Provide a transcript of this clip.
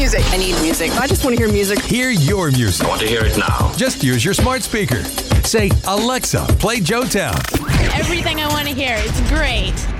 Music. I need music. I just want to hear music. Hear your music. I want to hear it now. Just use your smart speaker. Say, Alexa, play Joetown. Everything I want to hear. It's great.